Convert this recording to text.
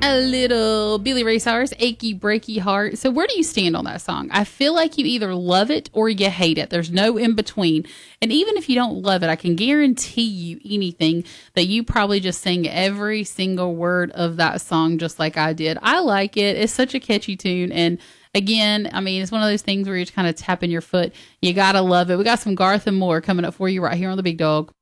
A little Billy Ray Cyrus, Achy Breaky Heart. So where do you stand on that song? I feel like you either love it or you hate it. There's no in between. And even if you don't love it, I can guarantee you anything that you probably just sing every single word of that song just like I did. I like it. It's such a catchy tune. And again, I mean, it's one of those things where you're just kind of tapping your foot. You got to love it. We got some Garth and Moore coming up for you right here on The Big Dog.